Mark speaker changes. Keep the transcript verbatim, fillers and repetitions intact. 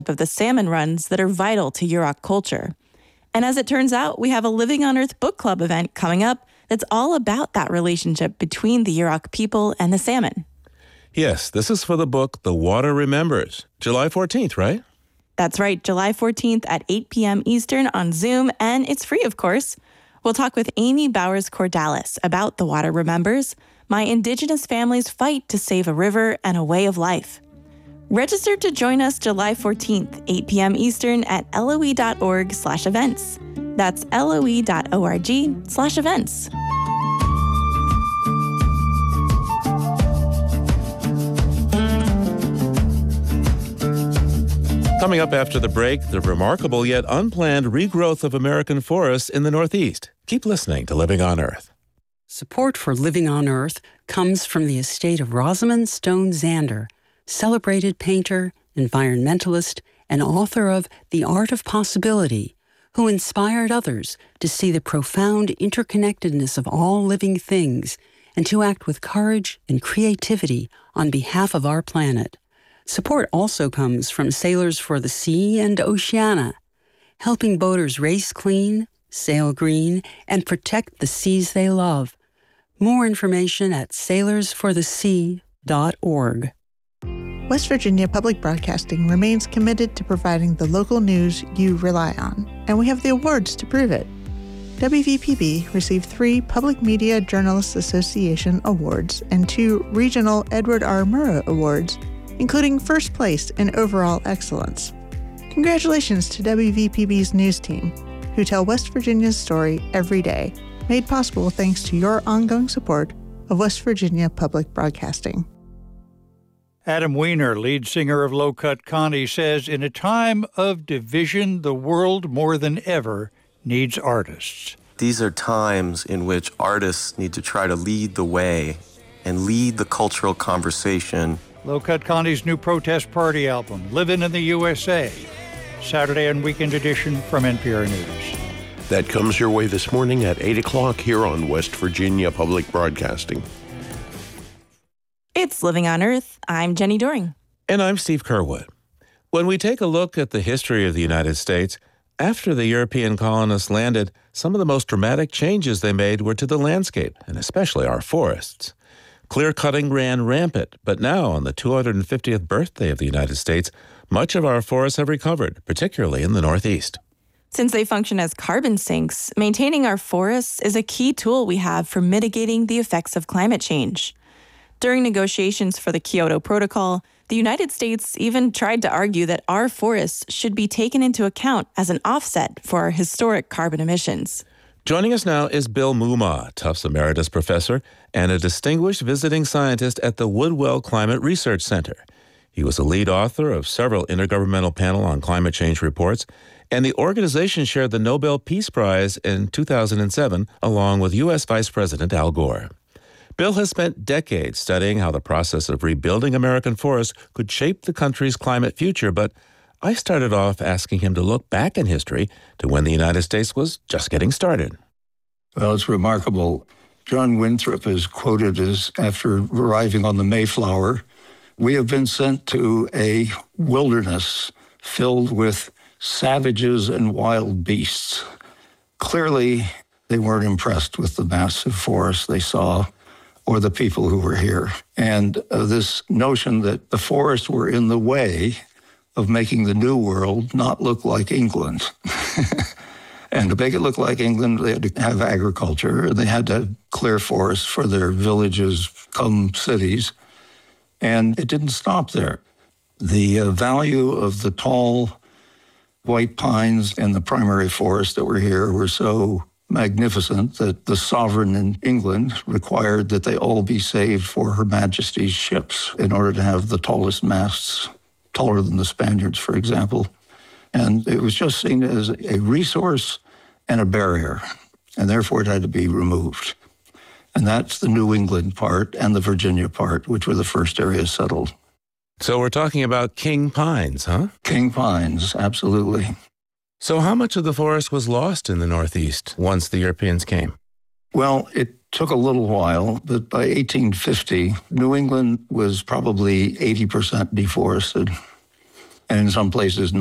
Speaker 1: of the salmon runs that are vital to Yurok culture. And as it turns out, we have a Living on Earth book club event coming up that's all about that relationship between the Yurok people and the salmon.
Speaker 2: Yes, this is for the book The Water Remembers, July fourteenth, right?
Speaker 1: That's right, July fourteenth at eight p.m. Eastern on Zoom, and it's free, of course. We'll talk with Amy Bowers-Cordalis about The Water Remembers, my Indigenous family's fight to save a river and a way of life. Register to join us July fourteenth, eight p.m. Eastern at loe.org slash events. That's loe.org slash events.
Speaker 2: Coming up after the break, the remarkable yet unplanned regrowth of American forests in the Northeast. Keep listening to Living on Earth.
Speaker 3: Support for Living on Earth comes from the estate of Rosamund Stone Zander, celebrated painter, environmentalist, and author of The Art of Possibility, who inspired others to see the profound interconnectedness of all living things and to act with courage and creativity on behalf of our planet. Support also comes from Sailors for the Sea and Oceana, helping boaters race clean, sail green, and protect the seas they love. More information at sailors for the sea dot org.
Speaker 4: West Virginia Public Broadcasting remains committed to providing the local news you rely on, and we have the awards to prove it. W V P B received three Public Media Journalists Association awards and two Regional Edward R. Murrow Awards, including first place in overall excellence. Congratulations to W V P B's news team, who tell West Virginia's story every day, made possible thanks to your ongoing support of West Virginia Public Broadcasting.
Speaker 5: Adam Weiner, lead singer of Low Cut Connie, says, in a time of division, the world more than ever needs artists.
Speaker 6: These are times in which artists need to try to lead the way and lead the cultural conversation.
Speaker 5: Low Cut Connie's new protest party album, Livin' in the U S A, Saturday and Weekend Edition from N P R News.
Speaker 7: That comes your way this morning at eight o'clock here on West Virginia Public Broadcasting.
Speaker 1: It's Living on Earth. I'm Jenny Doring.
Speaker 2: And I'm Steve Curwood. When we take a look at the history of the United States, after the European colonists landed, some of the most dramatic changes they made were to the landscape, and especially our forests. Clear-cutting ran rampant, but now, on the two hundred fiftieth birthday of the United States, much of our forests have recovered, particularly in the Northeast.
Speaker 1: Since they function as carbon sinks, maintaining our forests is a key tool we have for mitigating the effects of climate change. During negotiations for the Kyoto Protocol, the United States even tried to argue that our forests should be taken into account as an offset for our historic carbon emissions.
Speaker 2: Joining us now is Bill Moomaw, Tufts Emeritus Professor and a distinguished visiting scientist at the Woodwell Climate Research Center. He was a lead author of several Intergovernmental Panel on Climate Change reports, and the organization shared the Nobel Peace Prize in two thousand seven along with U S Vice President Al Gore. Bill has spent decades studying how the process of rebuilding American forests could shape the country's climate future, but I started off asking him to look back in history to when the United States was just getting started.
Speaker 8: Well, it's remarkable. John Winthrop is quoted as, after arriving on the Mayflower, "We have been sent to a wilderness filled with savages and wild beasts." Clearly, they weren't impressed with the massive forests they saw or the people who were here. And uh, this notion that the forests were in the way of making the New World not look like England. And to make it look like England, they had to have agriculture. They had to clear forests for their villages, come cities. And it didn't stop there. The uh, value of the tall white pines in the primary forests that were here were so magnificent that the sovereign in England required that they all be saved for Her Majesty's ships in order to have the tallest masts, taller than the Spaniards, for example. And it was just seen as a resource and a barrier, and therefore it had to be removed. And that's the New England part and the Virginia part, which were the first areas settled.
Speaker 2: So we're talking about king pines, huh?
Speaker 8: King pines, absolutely.
Speaker 2: So how much of the forest was lost in the Northeast once the Europeans came?
Speaker 8: Well, it took a little while, but by eighteen fifty, New England was probably eighty percent deforested. and in some places